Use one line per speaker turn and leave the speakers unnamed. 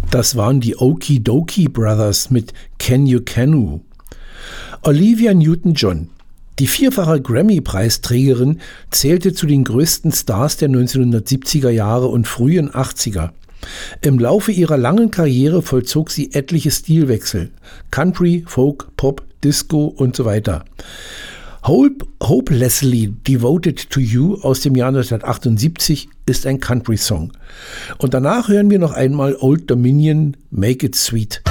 Das waren die Okie Dokie Brothers mit Can You Canoe. Olivia Newton-John, die vierfache Grammy-Preisträgerin, zählte zu den größten Stars der 1970er Jahre und frühen 80er. Im Laufe ihrer langen Karriere vollzog sie etliche Stilwechsel: Country, Folk, Pop, Disco und so weiter. Hopelessly Devoted to You aus dem Jahr 1978 ist ein Country-Song. Und danach hören wir noch einmal Old Dominion, Make It Sweet.